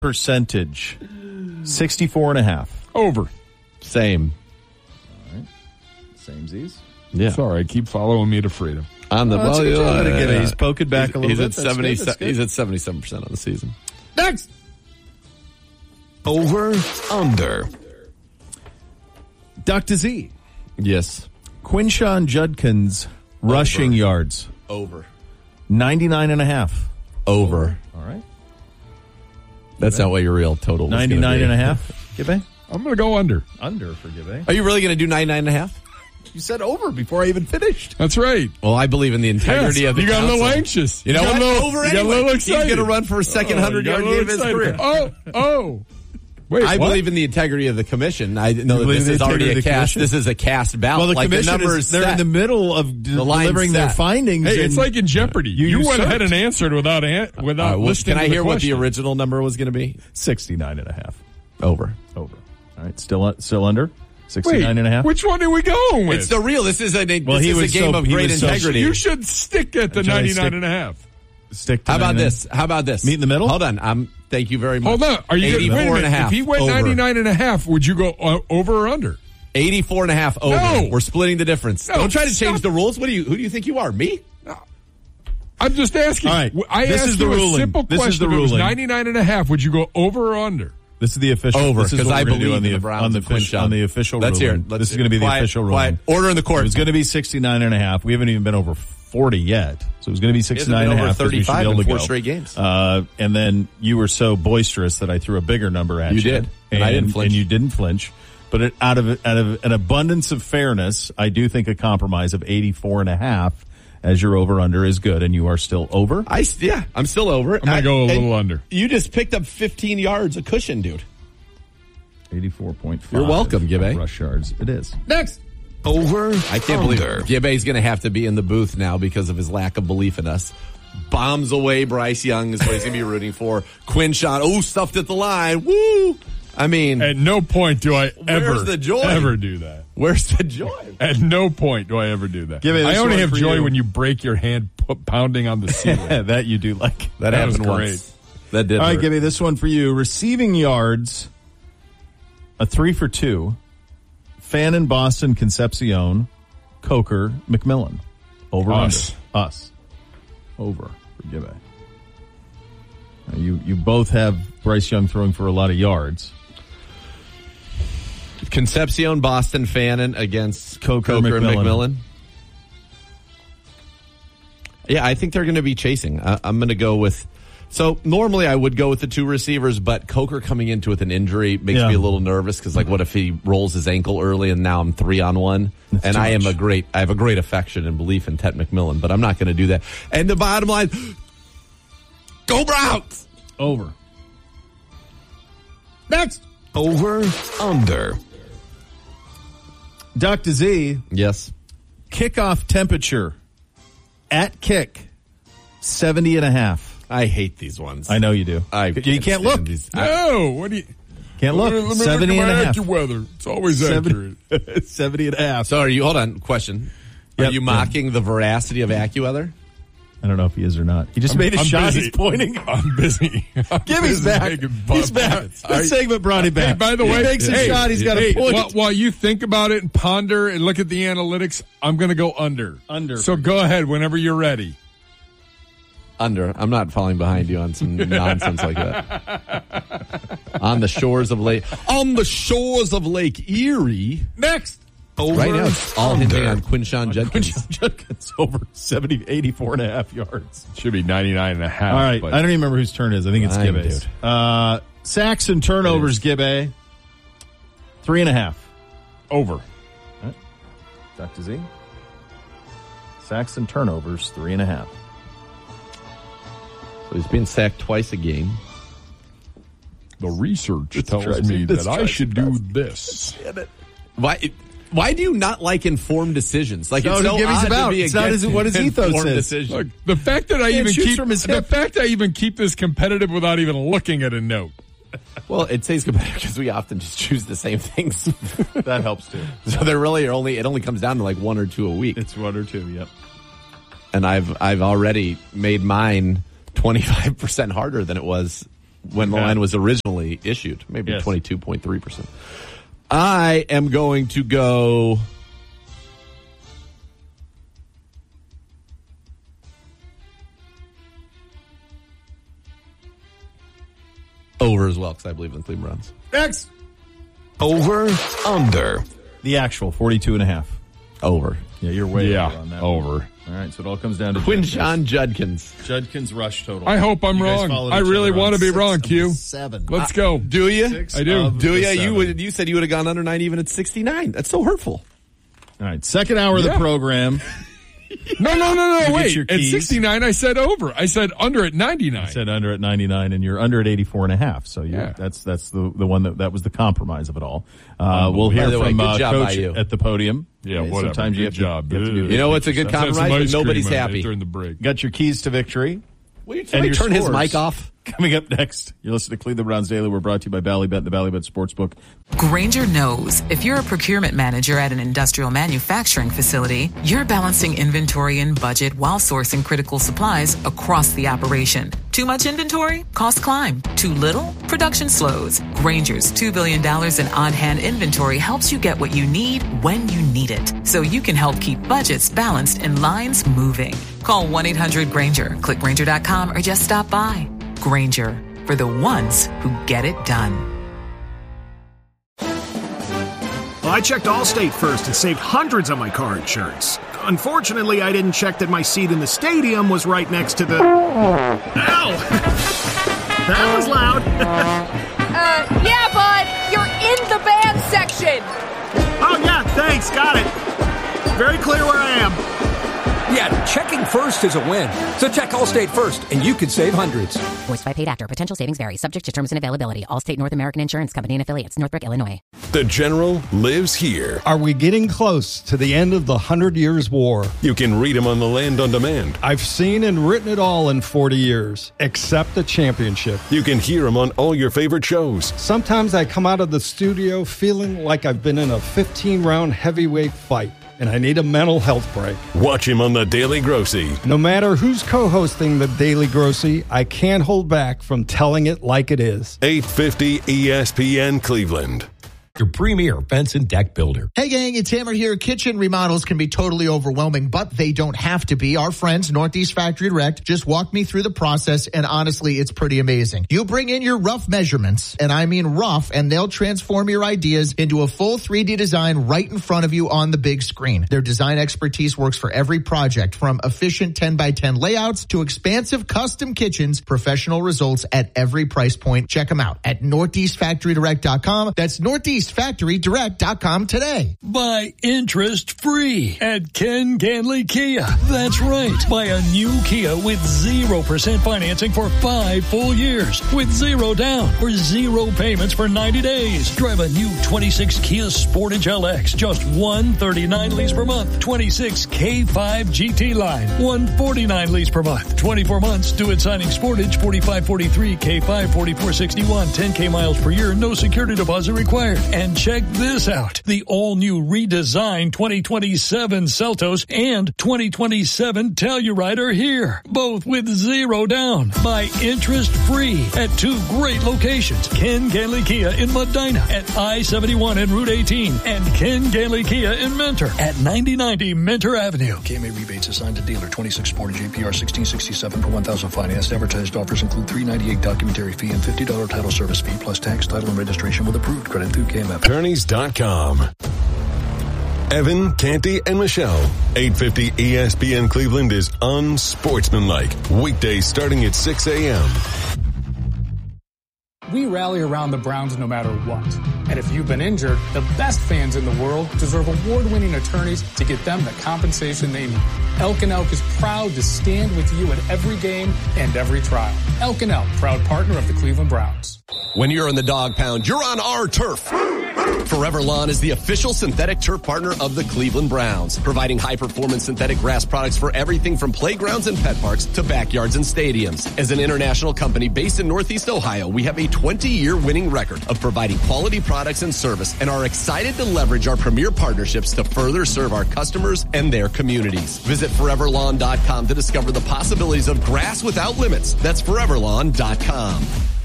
percentage. 64.5. Over. Same. All right. Samesies. Yeah. Sorry, keep following me to freedom. On the That's a good job to give it. He's poking back a little bit. He's at 70. He's at 77% on the season. Next. Over, under. Dr. Z. Yes. Quinshon Judkins rushing yards. Over. 99.5. Over. All right. That's not what your real total was. 99.5. Gibbe? I'm going to go under. Under for Gibbe. Are you really going to do 99.5? You said over before I even finished. That's right. Well, I believe in the integrity of the You got council. a little anxious. You know what? Over you got a anyway. little He's excited. going to run for a second 100-yard game of his career. Wait, I what? believe in the integrity of the commission. I know that this is already a cast. This is a cast ballot. Well, the like commission the is, they're in the middle of delivering their set. findings. Hey, it's like in Jeopardy. You went ahead and answered without listening. Can I to hear the what the question. original number was going to be? 69.5. Over. All right. Still under? 69.5. Which one are we going with? It's the real. This is a game so- of he great was so- integrity. You should stick at the Should I 99.5. Stick to How about 99. this? How about this? Meet in the middle? Hold on. Thank you very much. Hold on. Are you 84 wait a minute. and a half? If he went over. 99.5, would you go over or under? 84.5 over. No. We're splitting the difference. No, Don't try to stop. change the rules. Who do you think you are? Me? I'm just asking. All right. I This asked is the you ruling. a simple This is question. the If it was ruling. 99.5, would you go over or under? This is the official. Over, This is 'cause what I we're gonna do believe on in the the Browns on the and official Quinshon. on the official Let's hear ruling. it. Let's This is hear going to be the Quiet, official quiet. ruling. Order in the court. It was going to be 69.5. We haven't even been over 40 yet, so it was going to be 69.5. over 'cause we should be 35 able in to 4 go. straight games. And then you were so boisterous that I threw a bigger number at you. You did, and I didn't flinch. And you didn't flinch. But out of an abundance of fairness, I do think a compromise of 84.5 as your over-under is good, and you are still over. I'm still over. I'm going to go a little under. You just picked up 15 yards of cushion, dude. 84.5. You're welcome, Gibbe. Rush yards. It is. Next. Over, I can't believe it. Gibbe's going to have to be in the booth now because of his lack of belief in us. Bombs away. Bryce Young is what he's going to be rooting for. Quinshon, stuffed at the line. Woo! I mean, At no point do I Where's the joy? ever do that. where's the joy? At no point do I ever do that. Give me this I only one have for joy you. when you break your hand pounding on the ceiling. That you do like. That That was happened great. once. That did All right, hurt. give me this one for you. Receiving yards, a 3 for 2. Fan in Boston, Concepcion, Coker, McMillan. Over Us. under. Us. Over for Gibbe. You both have Bryce Young throwing for a lot of yards. Concepcion, Boston, Fannin against Coker, and McMillan. McMillan. Yeah, I think they're going to be chasing. I'm going to go with. So normally I would go with the 2 receivers, but Coker coming into with an injury makes me a little nervous because, like, what if he rolls his ankle early and now I'm 3-on-1? And I have a great affection and belief in Tet McMillan, but I'm not going to do that. And the bottom line, go Browns! Over. next. Over, under. Dr. Z, Yes. kickoff temperature at kick, 70.5. I hate these ones. I know you do. You can't look. No, what do you? Can't look. Let me 70 look and a at half. my AccuWeather. It's always accurate. 70.5. So hold on, question. Are Yep. you mocking the veracity of AccuWeather? I don't know if he is or not. He just made a shot. busy. He's pointing. I'm busy. Give his back. He's back. This segment brought him back. Hey, by the way, he makes a shot. He's got a point. While you think about it and ponder and look at the analytics, I'm going to go under. Under. So go ahead whenever you're ready. Under. I'm not falling behind you on some nonsense like that. On the shores of Lake Erie. Next. Over, Right now, it's all hinging under. on Quinshon Judkins. Judkins over 84.5 yards. Should be 99.5. All right. but I don't even remember whose turn it is. I think it's Fine, Gibbe's. dude. Sacks and turnovers, Gibbe. 3.5. over. Dr. Z. Sacks and turnovers, 3.5. So he's been sacked twice a game. The research tells drives me me- that this I drives should me do nuts. this. Why do you not like informed decisions? Like, No, it's so Gibbe's odd about. to be It's not against what his ethos informed is. decision. Look, the fact that I Can't even shoot keep from his the hip. fact I even keep this competitive without even looking at a note. Well, it stays competitive because we often just choose the same things. That helps too. So there really are it only comes down to like 1 or 2 a week. It's 1 or 2, yep. And I've already made mine 25% harder than it was when the line was originally issued, maybe Yes. 22.3%. I am going to go over as well because I believe in the Cleveland Browns. X. Over, under. The actual 42.5. Over. Yeah, you're way Yeah, over on that. over. All right, so it all comes down to Quinshon Judkins. Judkins rush total. I hope I'm You guys wrong. followed I each really other want on to be 6 wrong, of the Q. 7. Let's go. Do you? 6 I do. of Do the you? 7. You said you would have gone under 9 even at 69. That's so hurtful. All right, second hour of the Yeah. program. No, get wait. your At keys. 69, I said over. I said under at 99. Said under at 99, and you're under at 84.5. So Yeah. that's the one that was the compromise of it all. We'll hear By the way, from good job by Coach you. at the podium. Yeah, Okay, whatever. Sometimes you Good have to job. do You know what's a good Let's have some compromise? ice When nobody's cream happy. during the break. Got your keys to victory. Will you And your turn his scores. mic off? Coming up next, you're listening to Cleveland Browns Daily. We're brought to you by Ballybet, the Ballybet Sportsbook. Grainger knows if you're a procurement manager at an industrial manufacturing facility, you're balancing inventory and budget while sourcing critical supplies across the operation. Too much inventory? Costs climb. Too little? Production slows. Grainger's $2 billion in on-hand inventory helps you get what you need when you need it, so you can help keep budgets balanced and lines moving. Call 1-800-GRAINGER, click Grainger.com, or just stop by. Grainger, for the ones who get it done. Well, I checked Allstate first and saved hundreds on my car insurance. Unfortunately, I didn't check that my seat in the stadium was right next to the... Ow! That was loud. Yeah, bud, you're in the band section. Oh, yeah, thanks, got it. Very clear where I am. Yeah, checking first is a win. So check Allstate first, and you could save hundreds. Voiced by paid actor. Potential savings vary. Subject to terms and availability. Allstate North American Insurance Company and affiliates. Northbrook, Illinois. The General lives here. Are we getting close to the end of the 100 Years' War? You can read him on the Land on Demand. I've seen and written it all in 40 years, except the championship. You can hear him on all your favorite shows. Sometimes I come out of the studio feeling like I've been in a 15-round heavyweight fight, and I need a mental health break. Watch him on the Daily Grossy. No matter who's co-hosting the Daily Grossy, I can't hold back from telling it like it is. 850 ESPN Cleveland. Your premier fence and deck builder. Hey gang, it's Hammer here. Kitchen remodels can be totally overwhelming, but they don't have to be. Our friends, Northeast Factory Direct, just walked me through the process, and honestly, it's pretty amazing. You bring in your rough measurements, and I mean rough, and they'll transform your ideas into a full 3D design right in front of you on the big screen. Their design expertise works for every project, from efficient 10x10 layouts to expansive custom kitchens, professional results at every price point. Check them out at NortheastFactoryDirect.com. That's NortheastFactoryDirect.com today. Buy interest-free at Ken Ganley Kia. That's right. Buy a new Kia with 0% financing for 5 full years with 0 down or 0 payments for 90 days. Drive a new 26 Kia Sportage LX, just $139 lease per month. 26 K5 GT Line, $149 lease per month. 24 months, due at signing Sportage, $45.43, K5 $44.61, 10K miles per year, no security deposit required. And check this out. The all-new redesigned 2027 Seltos and 2027 Telluride are here, both with 0 down. Buy interest-free at 2 great locations. Ken Ganley Kia in Medina at I-71 and Route 18, and Ken Ganley Kia in Mentor at 9090 Mentor Avenue. KMA rebates assigned to dealer. 26 Sportage APR 1667 per 1,000 financed. Advertised offers include $398 documentary fee and $50 title service fee plus tax, title, and registration with approved credit through KMF. Attorneys.com. Evan, Canty, and Michelle. 850 ESPN Cleveland is unsportsmanlike. Weekdays starting at 6 a.m. We rally around the Browns no matter what. And if you've been injured, the best fans in the world deserve award-winning attorneys to get them the compensation they need. Elk & Elk is proud to stand with you at every game and every trial. Elk & Elk, proud partner of the Cleveland Browns. When you're in the dog pound, you're on our turf. Forever Lawn is the official synthetic turf partner of the Cleveland Browns, providing high-performance synthetic grass products for everything from playgrounds and pet parks to backyards and stadiums. As an international company based in Northeast Ohio, we have a 20-year winning record of providing quality products and service and are excited to leverage our premier partnerships to further serve our customers and their communities. Visit foreverlawn.com to discover the possibilities of grass without limits. That's foreverlawn.com.